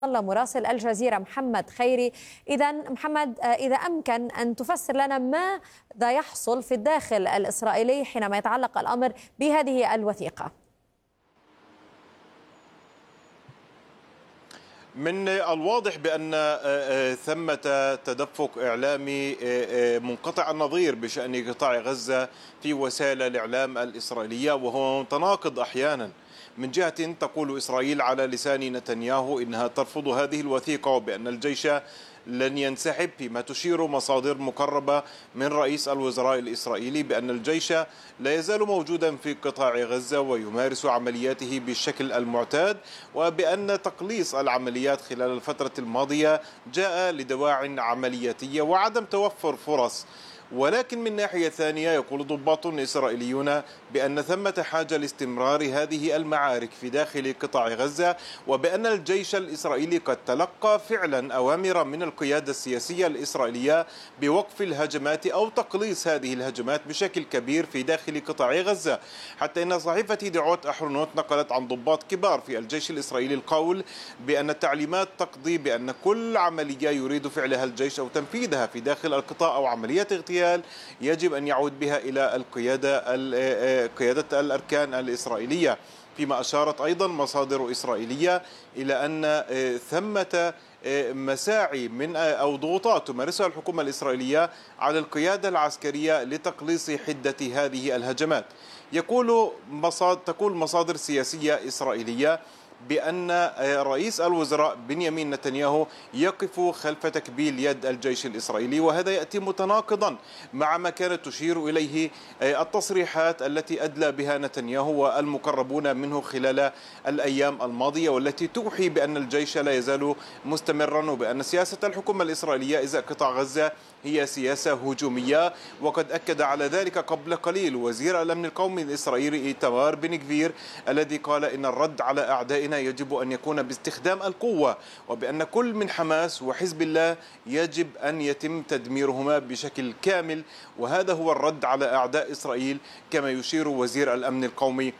مراسل الجزيرة محمد خيري. إذا محمد، إذا أمكن أن تفسر لنا ماذا يحصل في الداخل الإسرائيلي حينما يتعلق الأمر بهذه الوثيقة؟ من الواضح بأن ثمة تدفق إعلامي منقطع النظير بشأن قطاع غزة في وسائل الإعلام الإسرائيلية، وهو متناقض أحيانا. من جهة تقول إسرائيل على لسان نتنياهو إنها ترفض هذه الوثيقة وبأن الجيش لن ينسحب، فيما تشير مصادر مقربة من رئيس الوزراء الإسرائيلي بأن الجيش لا يزال موجودا في قطاع غزة ويمارس عملياته بالشكل المعتاد، وبأن تقليص العمليات خلال الفترة الماضية جاء لدواعٍ عملياتية وعدم توفر فرص. ولكن من ناحية ثانية يقول ضباط إسرائيليون بأن ثمة حاجة لاستمرار هذه المعارك في داخل قطاع غزة، وبأن الجيش الإسرائيلي قد تلقى فعلا أوامر من القيادة السياسية الإسرائيلية بوقف الهجمات أو تقليص هذه الهجمات بشكل كبير في داخل قطاع غزة. حتى إن صحيفة دعوت أحرنوت نقلت عن ضباط كبار في الجيش الإسرائيلي القول بأن التعليمات تقضي بأن كل عملية يريد فعلها الجيش أو تنفيذها في داخل القطاع أو عملية اغتيال يجب أن يعود بها إلى قيادة الأركان الإسرائيلية. فيما أشارت أيضا مصادر إسرائيلية إلى أن ثمة مساعي من أو ضغوطات تمارسها الحكومة الإسرائيلية على القيادة العسكرية لتقليص حدة هذه الهجمات. تقول مصادر سياسية إسرائيلية بأن رئيس الوزراء بنيامين نتنياهو يقف خلف تكبيل يد الجيش الإسرائيلي، وهذا يأتي متناقضا مع ما كانت تشير إليه التصريحات التي أدلى بها نتنياهو والمقربون منه خلال الأيام الماضية، والتي توحي بأن الجيش لا يزال مستمرا وبأن سياسة الحكومة الإسرائيلية إزاء قطاع غزة هي سياسة هجومية. وقد أكد على ذلك قبل قليل وزير الأمن القومي الإسرائيلي إيتمار بن غفير الذي قال إن الرد على أعدائنا يجب أن يكون باستخدام القوة، وبأن كل من حماس وحزب الله يجب أن يتم تدميرهما بشكل كامل، وهذا هو الرد على أعداء إسرائيل كما يشير وزير الأمن القومي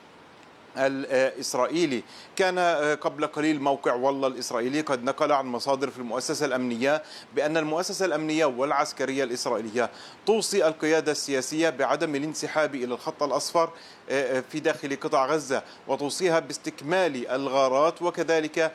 الإسرائيلي. كان قبل قليل موقع والله الإسرائيلي قد نقل عن مصادر في المؤسسة الأمنية بأن المؤسسة الأمنية والعسكرية الإسرائيلية توصي القيادة السياسية بعدم الانسحاب إلى الخط الأصفر في داخل قطاع غزة، وتوصيها باستكمال الغارات وكذلك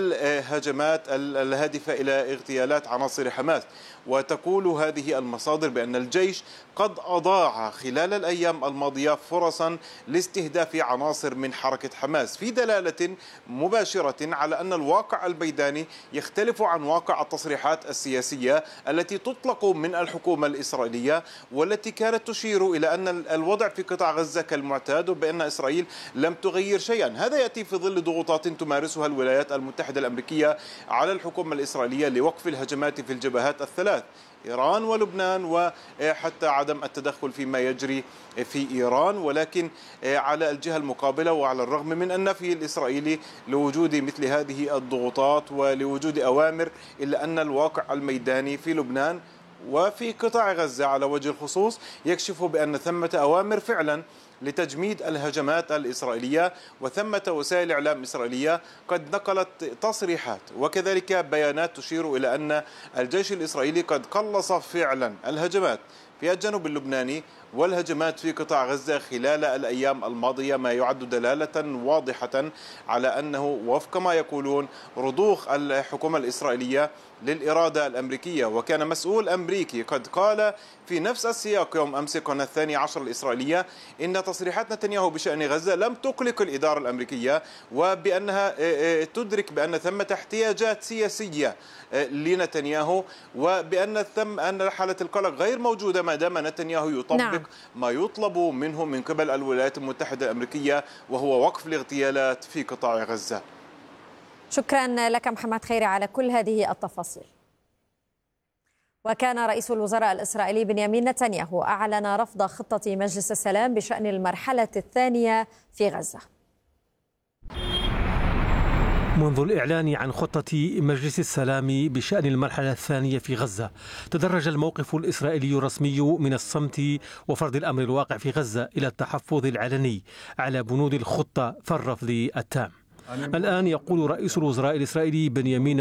الهجمات الهادفة إلى اغتيالات عناصر حماس. وتقول هذه المصادر بأن الجيش قد أضاع خلال الأيام الماضية فرصا لاستهداف عناصر من حركة حماس، في دلالة مباشرة على أن الواقع الميداني يختلف عن واقع التصريحات السياسية التي تطلق من الحكومة الإسرائيلية، والتي كانت تشير إلى أن الوضع في قطاع غزة كالمعتاد وبأن إسرائيل لم تغير شيئا. هذا يأتي في ظل ضغوطات تمارسها الولايات المتحدة الأمريكية على الحكومة الإسرائيلية لوقف الهجمات في الجبهات الثلاث، إيران ولبنان، وحتى عدم التدخل فيما يجري في إيران. ولكن على الجهة المقابلة وعلى الرغم من النفي الإسرائيلي لوجود مثل هذه الضغوطات ولوجود أوامر، إلا أن الواقع الميداني في لبنان وفي قطاع غزة على وجه الخصوص يكشف بأن ثمة أوامر فعلا لتجميد الهجمات الإسرائيلية، وثمة وسائل إعلام إسرائيلية قد نقلت تصريحات وكذلك بيانات تشير إلى أن الجيش الإسرائيلي قد قلص فعلا الهجمات في الجنوب اللبناني والهجمات في قطاع غزة خلال الأيام الماضية، ما يعد دلالة واضحة على أنه وفق ما يقولون رضوخ الحكومة الإسرائيلية للإرادة الأمريكية. وكان مسؤول أمريكي قد قال في نفس السياق يوم أمس قناة 12 الإسرائيلية إن تصريحات نتنياهو بشأن غزة لم تقلق الإدارة الأمريكية، وبأنها تدرك بأن ثمة احتياجات سياسية لنتنياهو، وبأن أن حالة القلق غير موجودة ما دام نتنياهو يطبق ما يطلب منه من قبل الولايات المتحدة الأمريكية، وهو وقف الاغتيالات في قطاع غزة. شكرا لك محمد خيري على كل هذه التفاصيل. وكان رئيس الوزراء الإسرائيلي بنيامين نتنياهو أعلن رفض خطة مجلس السلام بشأن المرحلة الثانية في غزة. منذ الإعلان عن خطة مجلس السلام بشأن المرحلة الثانية في غزة، تدرج الموقف الإسرائيلي الرسمي من الصمت وفرض الأمر الواقع في غزة إلى التحفظ العلني على بنود الخطة فالرفض التام. الآن يقول رئيس الوزراء الإسرائيلي بنيامين